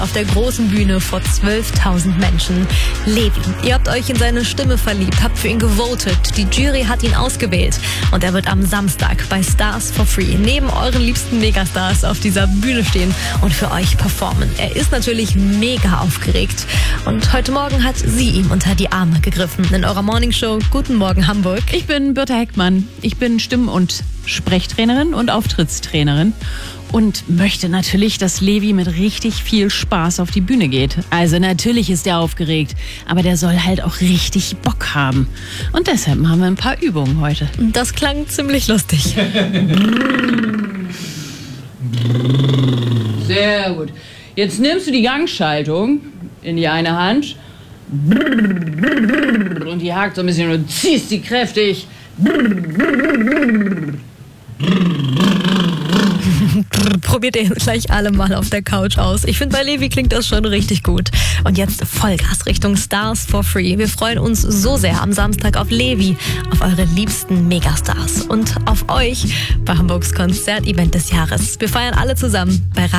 auf der großen Bühne vor 12.000 Menschen. Levi, ihr habt euch in seine Stimme verliebt, habt für ihn gewotet, die Jury hat ihn ausgewählt und er wird am Samstag bei Stars for Free neben euren liebsten Megastars auf dieser Bühne stehen und für euch performen. Er ist natürlich mega aufgeregt und heute Morgen hat sie ihm unter die Arme gegriffen in eurer Morningshow Guten Morgen Hamburg. Ich bin Birta Heckmann, ich bin Stimm- und Sprechtrainerin und Auftrittstrainerin und möchte natürlich, dass Levi mit richtig viel Spaß auf die Bühne geht. Also natürlich ist er aufgeregt, aber der soll halt auch richtig Bock haben. Und deshalb machen wir ein paar Übungen heute. Das klang ziemlich lustig. Sehr gut. Jetzt nimmst du die Gangschaltung in die eine Hand und die hakt so ein bisschen und ziehst die kräftig. Probiert ihr gleich alle mal auf der Couch aus. Ich finde, bei Levi klingt das schon richtig gut. Und jetzt Vollgas Richtung Stars for Free. Wir freuen uns so sehr am Samstag auf Levi, auf eure liebsten Megastars und auf euch bei Hamburgs Konzertevent des Jahres. Wir feiern alle zusammen bei